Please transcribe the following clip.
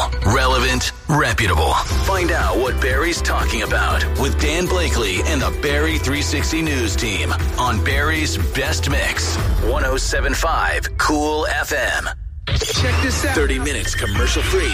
relevant, reputable. Find out what Barrie's talking about with Dan Blakely and the Barrie 360 News team on Barrie's Best Mix, 107.5 Cool FM. Check this out. 30 minutes commercial free